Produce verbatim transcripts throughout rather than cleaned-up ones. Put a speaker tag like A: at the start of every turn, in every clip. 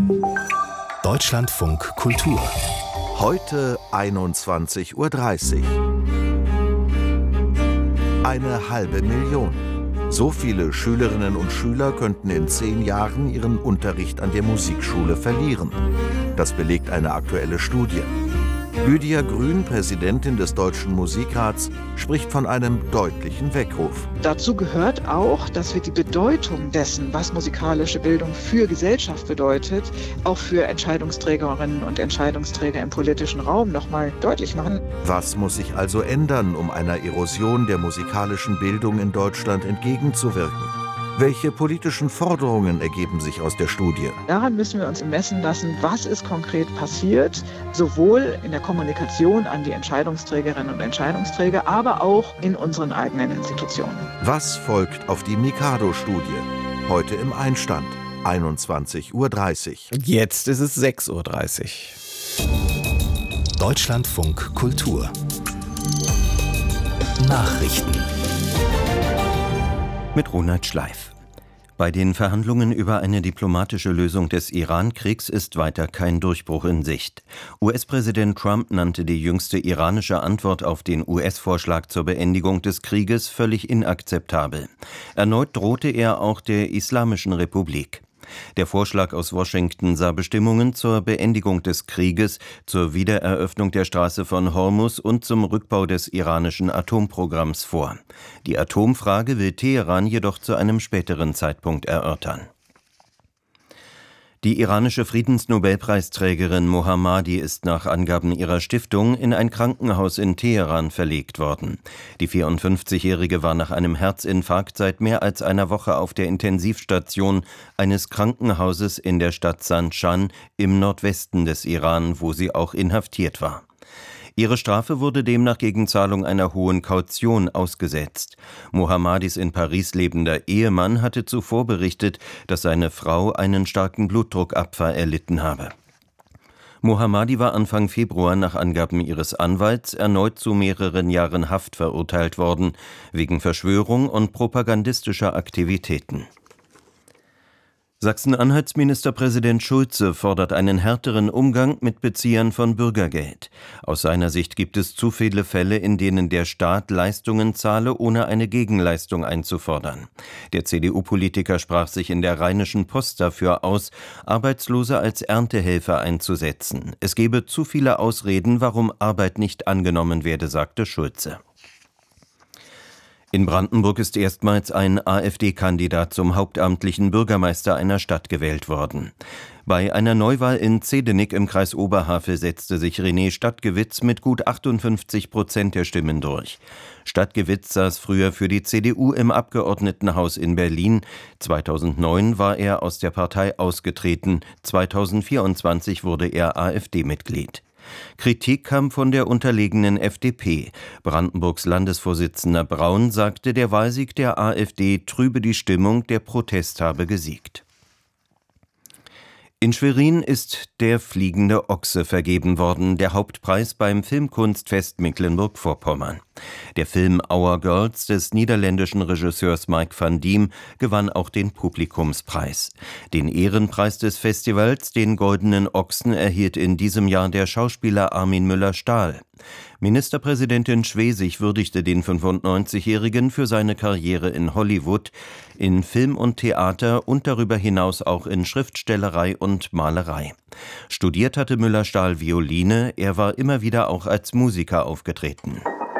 A: Deutschlandfunk Kultur.
B: Heute einundzwanzig Uhr dreißig. Eine halbe Million. So viele Schülerinnen und Schüler könnten in zehn Jahren ihren Unterricht an der Musikschule verlieren. Das belegt eine aktuelle Studie. Lydia Grün, Präsidentin des Deutschen Musikrats, spricht von einem deutlichen Weckruf.
C: Dazu gehört auch, dass wir die Bedeutung dessen, was musikalische Bildung für Gesellschaft bedeutet, auch für Entscheidungsträgerinnen und Entscheidungsträger im politischen Raum noch mal deutlich machen.
B: Was muss sich also ändern, um einer Erosion der musikalischen Bildung in Deutschland entgegenzuwirken? Welche politischen Forderungen ergeben sich aus der Studie?
C: Daran müssen wir uns messen lassen, was ist konkret passiert, sowohl in der Kommunikation an die Entscheidungsträgerinnen und Entscheidungsträger, aber auch in unseren eigenen Institutionen.
B: Was folgt auf die Mikado-Studie? Heute im Einstand, einundzwanzig Uhr dreißig.
D: Jetzt ist es sechs Uhr dreißig.
A: Deutschlandfunk Kultur. Nachrichten.
E: Mit Ronald Schleif. Bei den Verhandlungen über eine diplomatische Lösung des Iran-Kriegs ist weiter kein Durchbruch in Sicht. U S-Präsident Trump nannte die jüngste iranische Antwort auf den U S-Vorschlag zur Beendigung des Krieges völlig inakzeptabel. Erneut drohte er auch der Islamischen Republik. Der Vorschlag aus Washington sah Bestimmungen zur Beendigung des Krieges, zur Wiedereröffnung der Straße von Hormuz und zum Rückbau des iranischen Atomprogramms vor. Die Atomfrage will Teheran jedoch zu einem späteren Zeitpunkt erörtern. Die iranische Friedensnobelpreisträgerin Mohammadi ist nach Angaben ihrer Stiftung in ein Krankenhaus in Teheran verlegt worden. Die vierundfünfzigjährige war nach einem Herzinfarkt seit mehr als einer Woche auf der Intensivstation eines Krankenhauses in der Stadt Sanshan im Nordwesten des Iran, wo sie auch inhaftiert war. Ihre Strafe wurde demnach gegen Zahlung einer hohen Kaution ausgesetzt. Mohammadis in Paris lebender Ehemann hatte zuvor berichtet, dass seine Frau einen starken Blutdruckabfall erlitten habe. Mohammadi war Anfang Februar nach Angaben ihres Anwalts erneut zu mehreren Jahren Haft verurteilt worden, wegen Verschwörung und propagandistischer Aktivitäten. Sachsen-Anhalts Ministerpräsident Schulze fordert einen härteren Umgang mit Beziehern von Bürgergeld. Aus seiner Sicht gibt es zu viele Fälle, in denen der Staat Leistungen zahle, ohne eine Gegenleistung einzufordern. Der C D U-Politiker sprach sich in der Rheinischen Post dafür aus, Arbeitslose als Erntehelfer einzusetzen. Es gebe zu viele Ausreden, warum Arbeit nicht angenommen werde, sagte Schulze. In Brandenburg ist erstmals ein AfD-Kandidat zum hauptamtlichen Bürgermeister einer Stadt gewählt worden. Bei einer Neuwahl in Zehdenick im Kreis Oberhavel setzte sich René Stadtgewitz mit gut achtundfünfzig Prozent der Stimmen durch. Stadtgewitz saß früher für die C D U im Abgeordnetenhaus in Berlin. zweitausendneun war er aus der Partei ausgetreten. zweitausendvierundzwanzig wurde er AfD-Mitglied. Kritik kam von der unterlegenen F D P. Brandenburgs Landesvorsitzender Braun sagte, der Wahlsieg der AfD trübe die Stimmung, der Protest habe gesiegt. In Schwerin ist Der fliegende Ochse vergeben worden, der Hauptpreis beim Filmkunstfest Mecklenburg-Vorpommern. Der Film Our Girls des niederländischen Regisseurs Mike van Diem gewann auch den Publikumspreis. Den Ehrenpreis des Festivals, den Goldenen Ochsen, erhielt in diesem Jahr der Schauspieler Armin Müller-Stahl. Ministerpräsidentin Schwesig würdigte den fünfundneunzigjährigen für seine Karriere in Hollywood, in Film und Theater und darüber hinaus auch in Schriftstellerei und Malerei. Studiert hatte Müller-Stahl Violine, er war immer wieder auch als Musiker aufgetreten.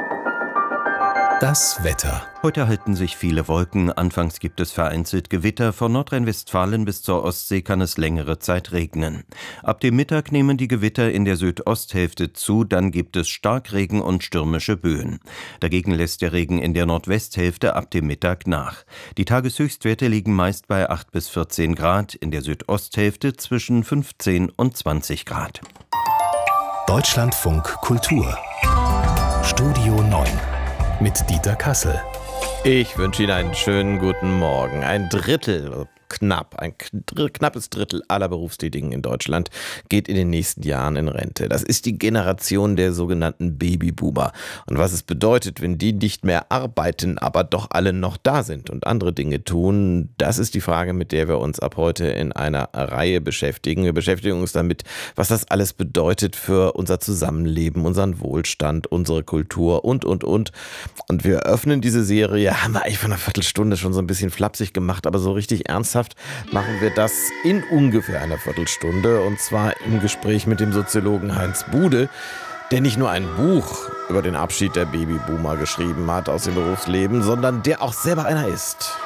A: Das Wetter.
E: Heute halten sich viele Wolken. Anfangs gibt es vereinzelt Gewitter. Von Nordrhein-Westfalen bis zur Ostsee kann es längere Zeit regnen. Ab dem Mittag nehmen die Gewitter in der Südosthälfte zu. Dann gibt es Starkregen und stürmische Böen. Dagegen lässt der Regen in der Nordwesthälfte ab dem Mittag nach. Die Tageshöchstwerte liegen meist bei acht bis vierzehn Grad. In der Südosthälfte zwischen fünfzehn und zwanzig Grad.
A: Deutschlandfunk Kultur. Studio neun. Mit Dieter Kassel.
D: Ich wünsche Ihnen einen schönen guten Morgen. Ein Drittel knapp, ein knappes Drittel aller Berufstätigen in Deutschland geht in den nächsten Jahren in Rente. Das ist die Generation der sogenannten Babyboomer. Und was es bedeutet, wenn die nicht mehr arbeiten, aber doch alle noch da sind und andere Dinge tun, das ist die Frage, mit der wir uns ab heute in einer Reihe beschäftigen. Wir beschäftigen uns damit, was das alles bedeutet für unser Zusammenleben, unseren Wohlstand, unsere Kultur und, und, und. Und wir öffnen diese Serie, haben wir eigentlich von einer Viertelstunde schon so ein bisschen flapsig gemacht, aber so richtig ernsthaft machen wir das in ungefähr einer Viertelstunde, und zwar im Gespräch mit dem Soziologen Heinz Bude, der nicht nur ein Buch über den Abschied der Babyboomer geschrieben hat aus dem Berufsleben, sondern der auch selber einer ist.